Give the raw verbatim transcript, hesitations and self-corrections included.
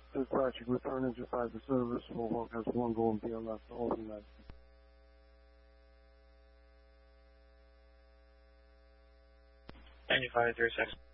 Dispatch, return engine five to service. Mohawk has one going B L S to open that. ninety-five, thirty-six.